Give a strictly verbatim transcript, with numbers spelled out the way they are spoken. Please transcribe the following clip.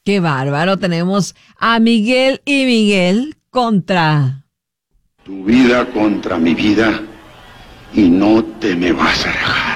Qué bárbaro. Tenemos a Miguel y Miguel contra... Tu vida contra mi vida y no te me vas a dejar.